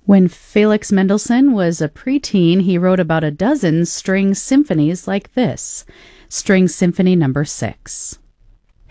When Felix Mendelssohn was a preteen, he wrote about a dozen string symphonies like this. String Symphony Number 6.